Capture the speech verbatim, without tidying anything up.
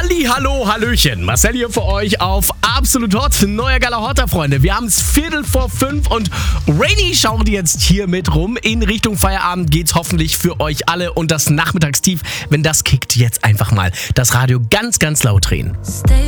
Halli, hallo, hallöchen. Marcel hier für euch auf Absolut Hot. Neuer Gala Hotter, Freunde. Wir haben es Viertel vor fünf und Rainy schaut jetzt hier mit rum. In Richtung Feierabend geht's hoffentlich für euch alle. Und das Nachmittagstief, wenn das kickt, jetzt einfach mal das Radio ganz, ganz laut drehen.